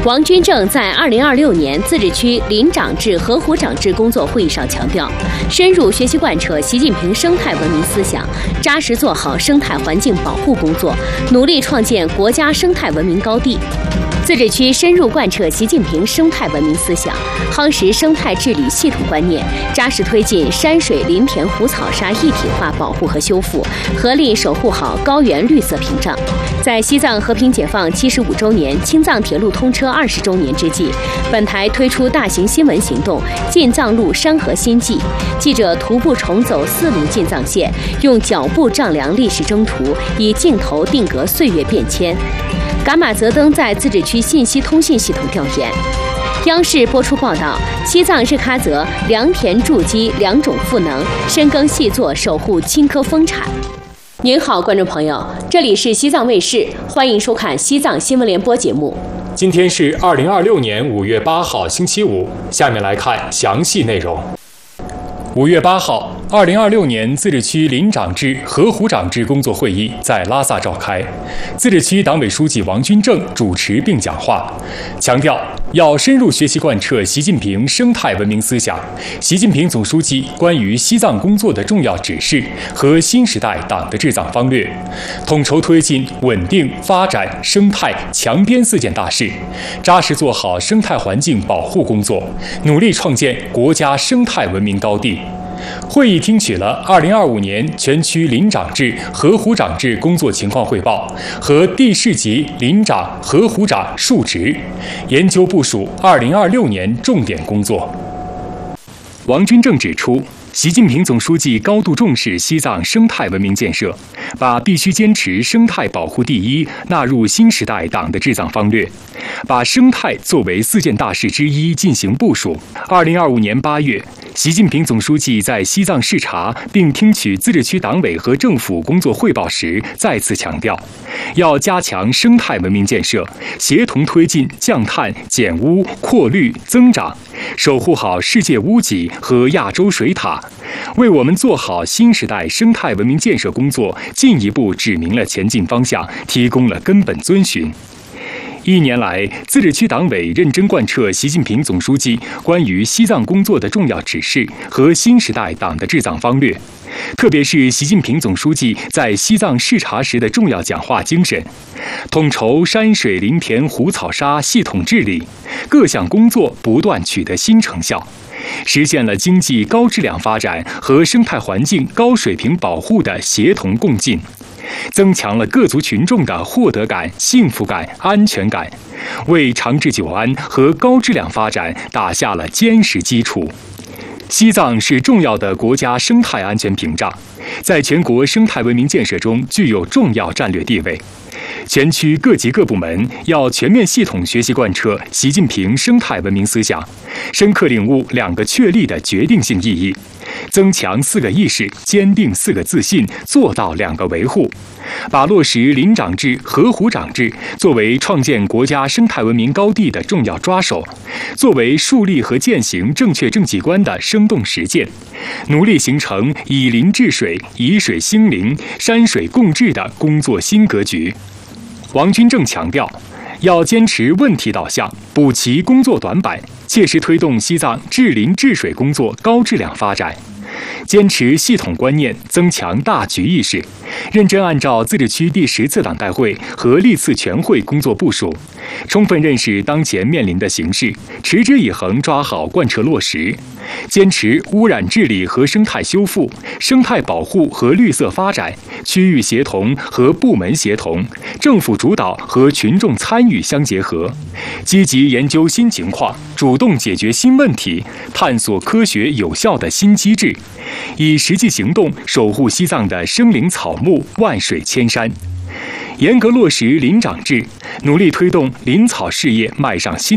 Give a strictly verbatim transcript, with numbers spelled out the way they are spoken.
王军正在二零二六年自治区林长制和湖长制工作会议上强调，深入学习贯彻习近平生态文明思想，扎实做好生态环境保护工作，努力创建国家生态文明高地。自治区深入贯彻习近平生态文明思想，夯实生态治理系统观念，扎实推进山水林田湖草沙一体化保护和修复，合力守护好高原绿色屏障。在西藏和平解放七十五周年、青藏铁路通车二十周年之际，本台推出大型新闻行动“进藏路山河新纪”，记者徒步重走四路进藏线，用脚步丈量历史征途，以镜头定格岁月变迁。噶玛泽登在自治区信息通信系统调研。央视播出报道：西藏日喀则良田筑基两种赋能，深耕细作守护青稞丰产。您好，观众朋友，这里是西藏卫视，欢迎收看西藏新闻联播节目。 今天是二零二六年五月八号，星期五。下面来看详细内容。五月八号，二零二六年自治区林长制和湖长制工作会议在拉萨召开，自治区党委书记王军正主持并讲话，强调要深入学习贯彻习近平生态文明思想、习近平总书记关于西藏工作的重要指示和新时代党的治藏方略，统筹推进稳定发展生态强边四件大事，扎实做好生态环境保护工作，努力创建国家生态文明高地。会议听取了二零二五年全区林长制和湖长制工作情况汇报和地市级林长和湖长述职，研究部署二零二六年重点工作。王军正指出，习近平总书记高度重视西藏生态文明建设，把必须坚持生态保护第一纳入新时代党的治藏方略，把生态作为四件大事之一进行部署。二零二五年八月，习近平总书记在西藏视察并听取自治区党委和政府工作汇报时，再次强调，要加强生态文明建设，协同推进降碳、减污、扩绿、增长，守护好世界屋脊和亚洲水塔，为我们做好新时代生态文明建设工作进一步指明了前进方向，提供了根本遵循。一年来，自治区党委认真贯彻习近平总书记关于西藏工作的重要指示和新时代党的治藏方略，特别是习近平总书记在西藏视察时的重要讲话精神，统筹山水林田湖草沙系统治理，各项工作不断取得新成效，实现了经济高质量发展和生态环境高水平保护的协同共进，增强了各族群众的获得感、幸福感、安全感，为长治久安和高质量发展打下了坚实基础。西藏是重要的国家生态安全屏障，在全国生态文明建设中具有重要战略地位。全区各级各部门要全面系统学习贯彻习近平生态文明思想，深刻领悟两个确立的决定性意义，增强四个意识，坚定四个自信，做到两个维护，把落实林长制和湖长制作为创建国家生态文明高地的重要抓手，作为树立和践行正确政绩观的生动实践，努力形成以林治水、以水兴林、山水共治的工作新格局。王军正强调，要坚持问题导向，补齐工作短板，切实推动西藏治林治水工作高质量发展。坚持系统观念，增强大局意识，认真按照自治区第十次党代会和历次全会工作部署，充分认识当前面临的形势，持之以恒抓好贯彻落实，坚持污染治理和生态修复、生态保护和绿色发展、区域协同和部门协同、政府主导和群众参与相结合，积极研究新情况，主动解决新问题，探索科学有效的新机制，以实际行动守护西藏的生灵草木、万水千山。严格落实林长制，努力推动林草事业迈上新